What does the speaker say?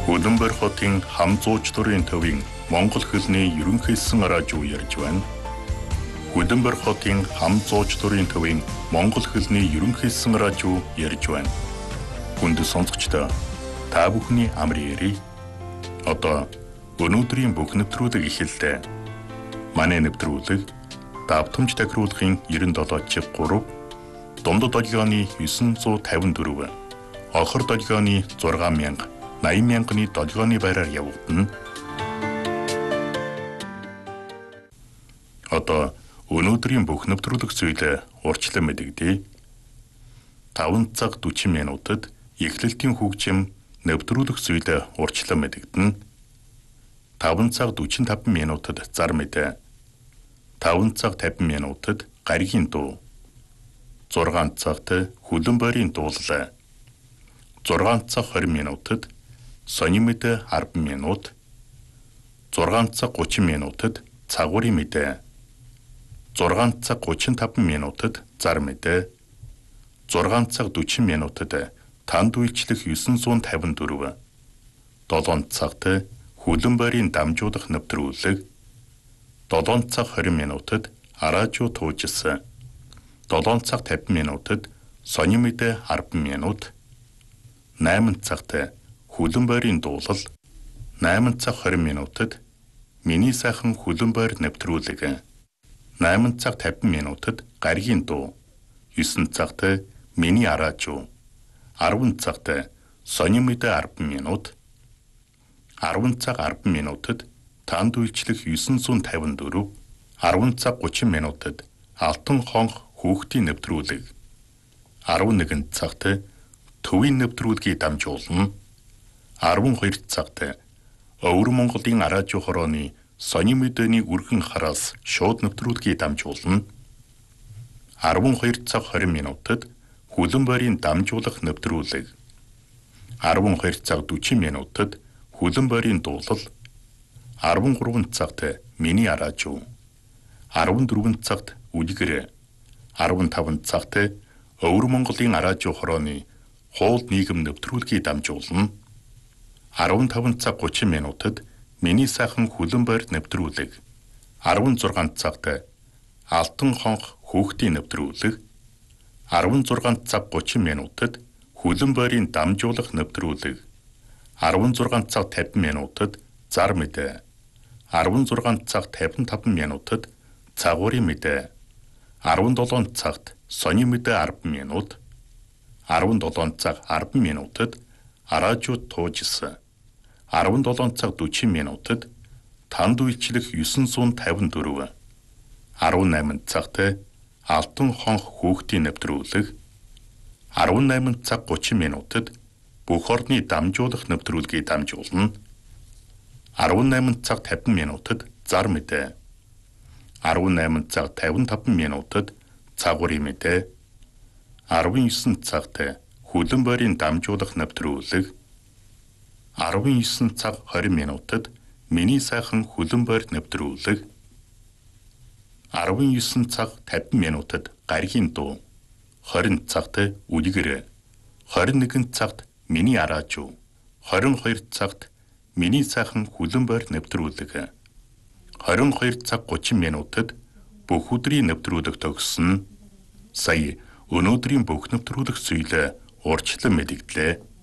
Улаанбаатар хотын хам зуучлалын төвийн Монгол хэлний ерөнхийсэн радио ярьж байна. Улаанбаатар хотын хам зуучлалын төвийн Монгол хэлний ерөнхийсэн радио ярьж байна. Хүнд сонсогчдоо та бүхний амрын ярий. Одоо өнөөдрийн бүх нэвтрүүлэг эхэллээ. Манай нэвтрүүлэг давтамж тахируулахын 97.3, дундад долгионы 954, хохор долгионы 6000, 80,000-ны долгионы байраар явагдана. Одоо өнөөдрийн бүх нэвтрүүлэг зүйлээ урьдчилан мэдэгдэе. 5 цаг 40 минутад эхлэлтийн хөгжим нэвтрүүлэг зүйлээ урьдчилан мэдэгдэнэ. 5 цаг 45 минутад зар мэдээ. 5 цаг 50 минутад гаригийн дуу. 6 цагт Улаанбаатарын дуулал. 6 цаг 20 минутад сонин мэдээ 10 минут. 6 цаг 30 минутад цагуурын мэдээ. 6 цаг 35 минутад зар мэдээ. 6 цаг 40 минутад танд үйлчлэх 954. 7 цагт Улаанбаатарын дамжуулах нэвтрүүлэг. 7 цаг 20 минутад радио туужсан. 7 цаг 50 минутад сонин мэдээ 10 минут. 8 цагт Улаанбаатарын дуулал. 8 цаг 20 минутад миний сайхан Улаанбаатар нэвтрүүлэг. 8 цаг 50 минутад гаригийн дуу. 9 цагт миний радио. 10 цагт сонин мэдээ 10 минут. 10 цаг 10 минутад танд үйлчлэх 954. 10 цаг 30 минутад алтан хонх хүүхдийн нэвтрүүлэг. 11 цагт төвийн нэвтрүүлгийг дамжуулна. 12 цагт Өвөр Монголын радио хорооны сонин мэдээний үргэн хараас шууд нэвтрүүлгийг дамжуулна. 12 цаг 20 минутад Улаанбаатарын дамжуулах нэвтрүүлэг. 12 цаг 40 минутад Улаанбаатарын дуулал. 13 цагт миний радио. 14 цагт үлгэр. 15 цагт Өвөр Монголын радио хорооны хуул нийгэм нэвтрүүлгийг дамжуулна. 15 цаг 30 минутад миний сайхан Улаанбаатар нэвтрүүлэг. 16 цагт алтан хонх хүүхдийн нэвтрүүлэг. 16 цаг 30 минутад Улаанбаатарын дамжуулах нэвтрүүлэг. 16 цаг 50 минутад зар мэдээ. 16 цаг 55 минутад цагуурын мэдээ. 17 цагт сонин мэдээ 10 минут. 17 цаг 10 минутад радио туужсан. 17 цаг 40 минутад танд үйлчлэх 954. 18 цагт алтан хонх хүүхдийн нэвтрүүлэг. 18 цаг 30 минутад бүх орны дамжуулах нэвтрүүлгийг дамжуулна. 18 цаг 50 минутад зар мэдээ. 18 цаг 55 минутад цагуурын мэдээ. 19 цагт Улаанбаатарын дамжуулах нэвтрүүлэг. 19 цаг 20 минутад миний сайхан Улаанбаатар нэвтрүүлэг. 19 цаг 50 минутад гаригийн дуу. 20 цагт үлгэр. 21 цагт миний радио. 22 цагт миний сайхан Улаанбаатар нэвтрүүлэг. 22 цаг 30 минутад бүх өдрийн нэвтрүүлэг төгссөн. Сая өнөөдрийн бүх нэвтрүүлэг зүйлээ урьдчилан мэдэгдлээ.